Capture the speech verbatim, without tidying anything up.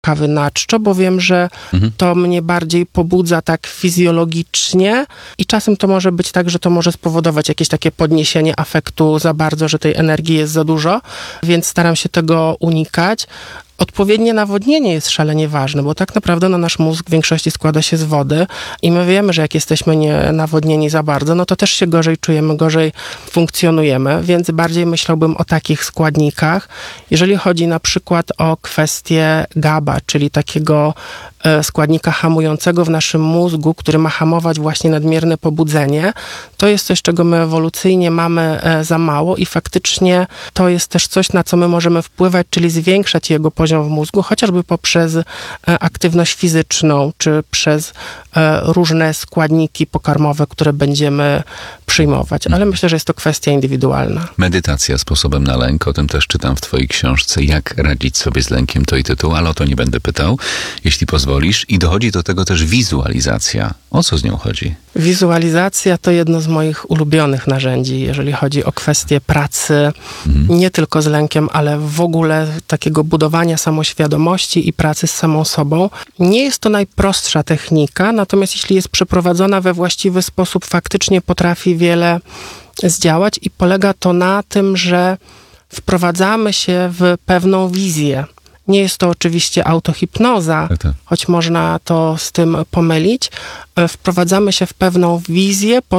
kawy na czczo, bo wiem, że mhm. to mnie bardziej pobudza tak fizjologicznie i czasem to może być tak, że to może spowodować jakieś takie podniesienie afektu za bardzo, że tej energii jest za dużo, więc staram się tego unikać. Odpowiednie nawodnienie jest szalenie ważne, bo tak naprawdę no, nasz mózg w większości składa się z wody i my wiemy, że jak jesteśmy nienawodnieni za bardzo, no to też się gorzej czujemy, gorzej funkcjonujemy, więc bardziej myślałbym o takich składnikach. Jeżeli chodzi na przykład o kwestię GABA, czyli takiego e, składnika hamującego w naszym mózgu, który ma hamować właśnie nadmierne pobudzenie, to jest coś, czego my ewolucyjnie mamy e, za mało i faktycznie to jest też coś, na co my możemy wpływać, czyli zwiększać jego poziom w mózgu, chociażby poprzez e, aktywność fizyczną, czy przez e, różne składniki pokarmowe, które będziemy przyjmować. Ale myślę, że jest to kwestia indywidualna. Medytacja sposobem na lęk, o tym też czytam w twojej książce, jak radzić sobie z lękiem, to i tytuł, ale o to nie będę pytał, jeśli pozwolisz. I dochodzi do tego też wizualizacja. O co z nią chodzi? Wizualizacja to jedno z moich ulubionych narzędzi, jeżeli chodzi o kwestię pracy, mhm. nie tylko z lękiem, ale w ogóle takiego budowania samoświadomości i pracy z samą sobą. Nie jest to najprostsza technika, natomiast jeśli jest przeprowadzona we właściwy sposób, faktycznie potrafi wiele zdziałać i polega to na tym, że wprowadzamy się w pewną wizję. Nie jest to oczywiście autohipnoza, choć można to z tym pomylić. Wprowadzamy się w pewną wizję po